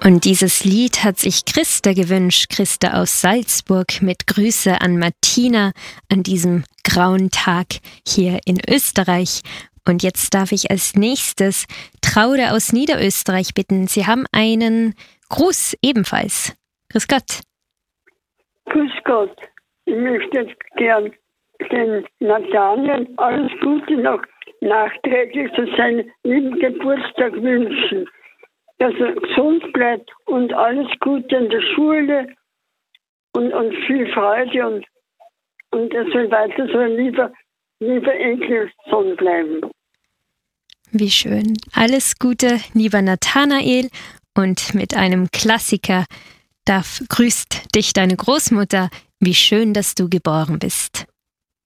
Und dieses Lied hat sich Christa gewünscht, Christa aus Salzburg, mit Grüße an Martina an diesem grauen Tag hier in Österreich. Und jetzt darf ich als nächstes Traude aus Niederösterreich bitten. Sie haben einen Gruß ebenfalls. Grüß Gott. Grüß Gott. Ich möchte jetzt gern den Nathaniel alles Gute noch nachträglich zu seinem lieben Geburtstag wünschen. Dass er gesund bleibt und alles Gute in der Schule und viel Freude und er soll weiter so ein lieber Enkelsohn bleiben. Wie schön. Alles Gute, lieber Nathanael. Und mit einem Klassiker grüßt dich deine Großmutter. Wie schön, dass du geboren bist.